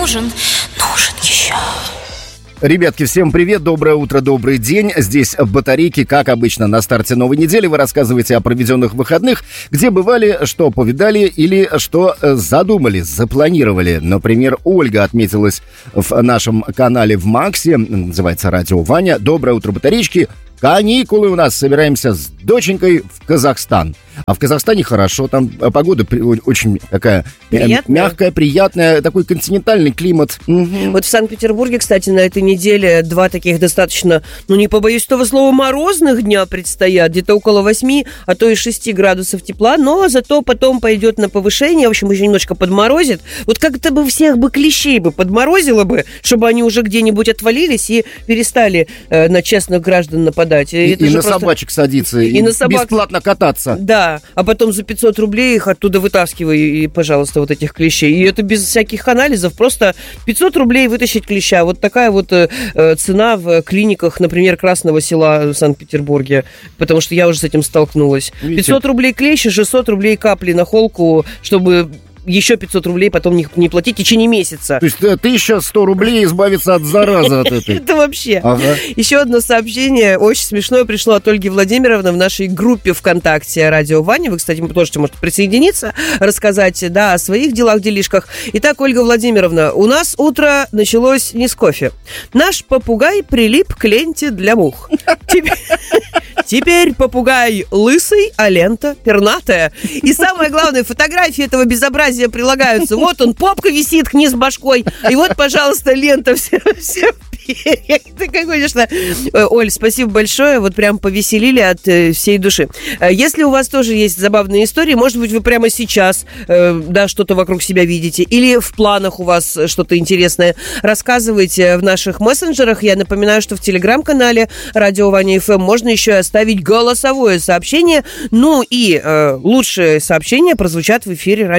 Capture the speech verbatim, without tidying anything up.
нужен, нужен еще. Ребятки, всем привет, доброе утро, добрый день. Здесь батарейки, как обычно, на старте новой недели. Вы рассказываете о проведенных выходных, где бывали, что повидали или что задумали, запланировали. Например, Ольга отметилась в нашем канале в Максе, называется «Радио Ваня». Доброе утро, батарейки. Каникулы у нас, собираемся с доченькой в Казахстан. А в Казахстане хорошо, там погода очень такая приятная. Мягкая, приятная, такой континентальный климат. Угу. Вот в Санкт-Петербурге, кстати, на этой неделе два таких достаточно, ну не побоюсь этого слова, морозных дня предстоят. Где-то около восьми, а то и шести градусов тепла, но зато потом пойдет на повышение, в общем, еще немножко подморозит. Вот как-то бы всех бы клещей бы подморозило бы, чтобы они уже где-нибудь отвалились и перестали э, на честных граждан нападать. И, и на просто... собачек садиться, и, и на собак... бесплатно кататься. Да, а потом за пятьсот рублей их оттуда вытаскивай, и, пожалуйста, вот этих клещей. И это без всяких анализов, просто пятьсот рублей вытащить клеща. Вот такая вот э, цена в клиниках, например, Красного Села в Санкт-Петербурге, потому что я уже с этим столкнулась. Видите? пятьсот рублей клещи, шестьсот рублей капли на холку, чтобы... еще пятьсот рублей потом не, не платить в течение месяца. То есть тысяча сто рублей избавиться от заразы от этой. Это вообще. Ага. Еще одно сообщение, очень смешное, пришло от Ольги Владимировны в нашей группе ВКонтакте «Радио Ваня». Вы, кстати, тоже можете присоединиться, рассказать, да, о своих делах, делишках. Итак, Ольга Владимировна, у нас утро началось не с кофе. Наш попугай прилип к ленте для мух. Теперь попугай лысый, а лента пернатая. И самое главное, фотографии этого безобразия прилагаются. Вот он, попка висит вниз башкой. И вот, пожалуйста, лента все, все в перьях. Ты, конечно... Оль, спасибо большое. Вот прям повеселили от э, всей души. Если у вас тоже есть забавные истории, может быть, вы прямо сейчас э, да, что-то вокруг себя видите, или в планах у вас что-то интересное, рассказывайте в наших мессенджерах. Я напоминаю, что в телеграм-канале «Радио Ваня эф эм» можно еще и оставить голосовое сообщение. Ну и э, лучшие сообщения прозвучат в эфире «Радио